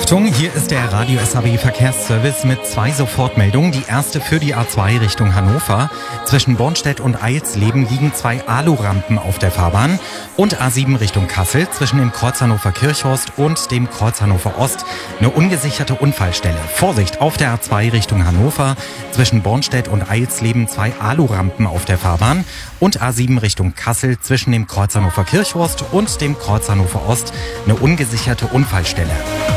Achtung, hier ist der Radio SAW Verkehrsservice mit 2 Sofortmeldungen. Die erste für die A2 Richtung Hannover. Zwischen Bornstedt und Eilsleben liegen 2 Alurampen auf der Fahrbahn. Und A7 Richtung Kassel zwischen dem Kreuz Hannover Kirchhorst und dem Kreuz Hannover Ost eine ungesicherte Unfallstelle. Vorsicht, auf der A2 Richtung Hannover zwischen Bornstedt und Eilsleben 2 Alurampen auf der Fahrbahn. Und A7 Richtung Kassel zwischen dem Kreuz Hannover Kirchhorst und dem Kreuz Hannover Ost eine ungesicherte Unfallstelle.